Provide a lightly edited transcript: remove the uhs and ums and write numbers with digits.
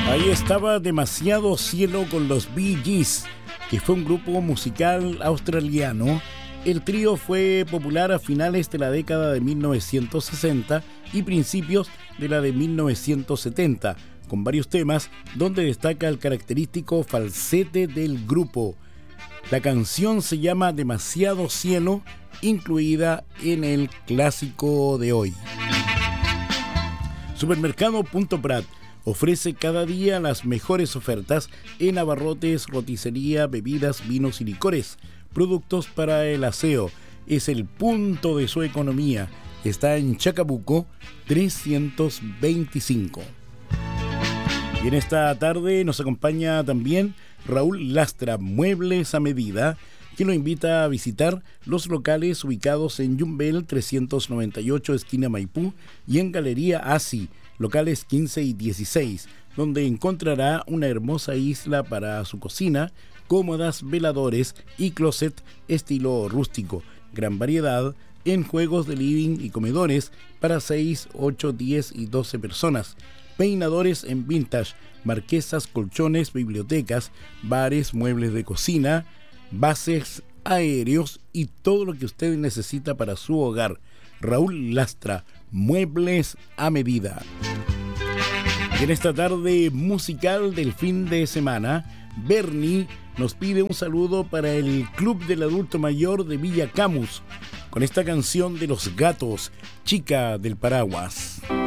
Ahí estaba Demasiado Cielo con los Bee Gees, que fue un grupo musical australiano. El trío fue popular a finales de la década de 1960 y principios de la de 1970, con varios temas donde destaca el característico falsete del grupo. La canción se llama Demasiado Cielo, incluida en el clásico de hoy. Supermercado Punto Prat ofrece cada día las mejores ofertas en abarrotes, roticería, bebidas, vinos y licores. Productos para el aseo. Es el punto de su economía. Está en Chacabuco 325. Y en esta tarde nos acompaña también Raúl Lastra, Muebles a Medida, que lo invita a visitar los locales ubicados en Yumbel 398, esquina Maipú, y en Galería Asi, locales 15 y 16, donde encontrará una hermosa isla para su cocina, cómodas, veladores y closet estilo rústico. Gran variedad en juegos de living y comedores para 6, 8, 10 y 12 personas. Peinadores en vintage, marquesas, colchones, bibliotecas, bares, muebles de cocina, bases aéreos y todo lo que usted necesita para su hogar. Raúl Lastra, Muebles a Medida. Y en esta tarde musical del fin de semana, Bernie nos pide un saludo para el Club del Adulto Mayor de Villa Camus, con esta canción de Los Gatos, Chica del Paraguas.